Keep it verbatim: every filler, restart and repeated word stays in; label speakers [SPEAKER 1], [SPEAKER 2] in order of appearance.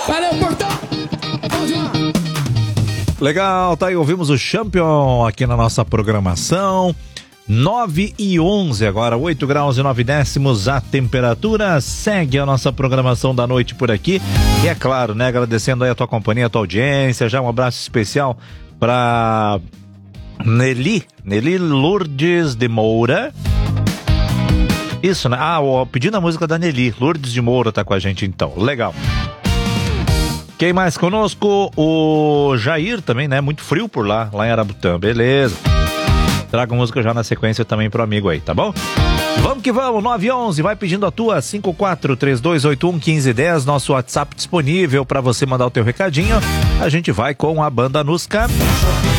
[SPEAKER 1] Valeu, Portão! Vamos lá!
[SPEAKER 2] Legal, tá aí, ouvimos o Champion aqui na nossa programação. nove e onze agora, oito graus e nove décimos a temperatura. Segue a nossa programação da noite por aqui. E é claro, né, agradecendo aí a tua companhia, a tua audiência. Já um abraço especial pra Nelly, Nelly Lourdes de Moura. Isso, né? Ah, ó, pedindo a música da Nelly, Lourdes de Moura tá com a gente então. Legal. Quem mais conosco? O Jair também, né? Muito frio por lá, lá em Arabutã. Beleza. Traga música já na sequência também pro amigo aí, tá bom? Vamos que vamos, nove e onze, vai pedindo a tua, cinco quatro três dois oito um um cinco um zero, nosso WhatsApp disponível para você mandar o teu recadinho. A gente vai com a banda Nusca.